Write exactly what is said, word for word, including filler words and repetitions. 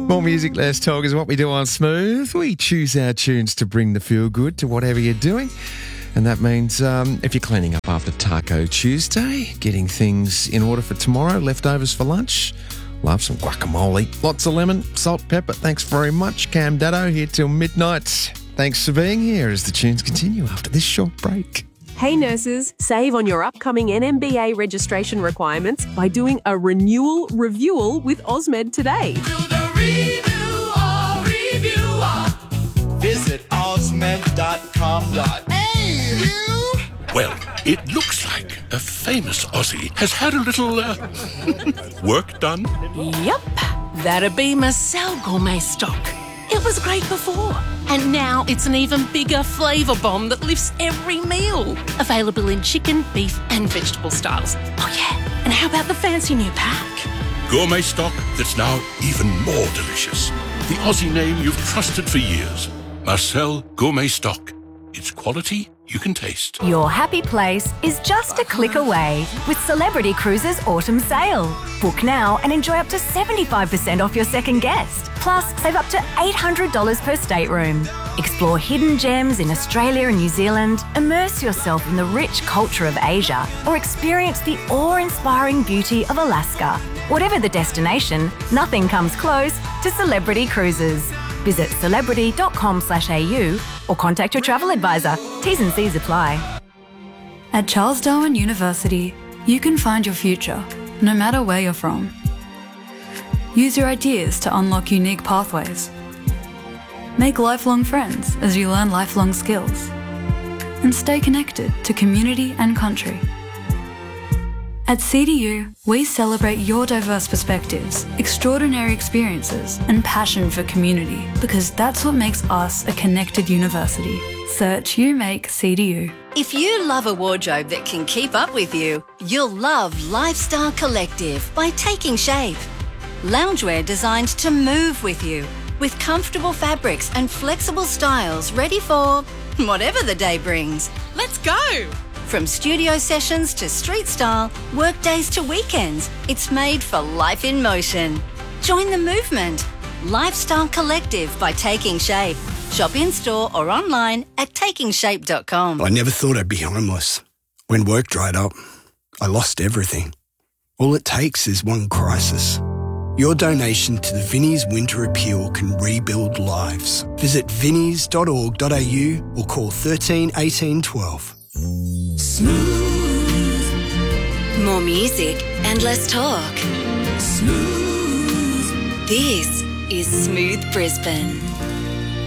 More music, less talk is what we do on Smooth. We choose our tunes to bring the feel good to whatever you're doing. And that means um, if you're cleaning up after Taco Tuesday, getting things in order for tomorrow, leftovers for lunch, love some guacamole, lots of lemon, salt, pepper. Thanks very much. Cam Daddo here till midnight. Thanks for being here as the tunes continue after this short break. Hey nurses, save on your upcoming N M B A registration requirements by doing a renewal reviewal with Osmed today. Do the review or reviewer. Visit osmed dot com. Hey, you! Well, it looks like a famous Aussie has had a little uh, work done. Yep, that'd be Marcel Gourmet Stock. It was great before, and now it's an even bigger flavour bomb that lifts every meal. Available in chicken, beef and vegetable styles. Oh yeah, and how about the fancy new pack? Gourmet stock that's now even more delicious. The Aussie name you've trusted for years. Marcel Gourmet Stock. It's quality you can taste. Your happy place is just a click away with Celebrity Cruises Autumn Sale. Book now and enjoy up to seventy-five percent off your second guest. Plus, save up to eight hundred dollars per stateroom. Explore hidden gems in Australia and New Zealand, immerse yourself in the rich culture of Asia, or experience the awe-inspiring beauty of Alaska. Whatever the destination, nothing comes close to Celebrity Cruises. Visit celebrity dot com slash A U or contact your travel advisor. T's and C's apply. At Charles Darwin University, you can find your future, no matter where you're from. Use your ideas to unlock unique pathways. Make lifelong friends as you learn lifelong skills. And stay connected to community and country. At C D U, we celebrate your diverse perspectives, extraordinary experiences, and passion for community, because that's what makes us a connected university. Search You Make C D U. If you love a wardrobe that can keep up with you, you'll love Lifestyle Collective by Taking Shape. Loungewear designed to move with you, with comfortable fabrics and flexible styles ready for whatever the day brings. Let's go! From studio sessions to street style, work days to weekends, it's made for life in motion. Join the movement. Lifestyle Collective by Taking Shape. Shop in-store or online at taking shape dot com. I never thought I'd be homeless. When work dried up, I lost everything. All it takes is one crisis. Your donation to the Vinnie's Winter Appeal can rebuild lives. Visit vinnies dot org dot A U or call thirteen eighteen twelve. Smooth. More music and less talk. Smooth. This is Smooth Brisbane.